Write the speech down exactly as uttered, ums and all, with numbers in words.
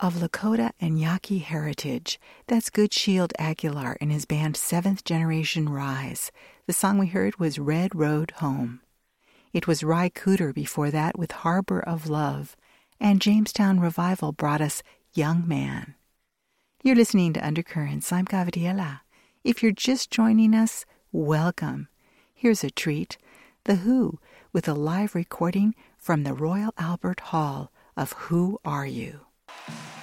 of Lakota and Yaqui heritage. That's Good Shield Aguilar and his band Seventh Generation Rise. The song we heard was Red Road Home. It was Ry Cooder before that with Harbor of Love, and Jamestown Revival brought us Young Man. You're listening to Undercurrents. I'm Gabriela. If you're just joining us, welcome. Here's a treat. The Who with a live recording from the Royal Albert Hall of Who Are You?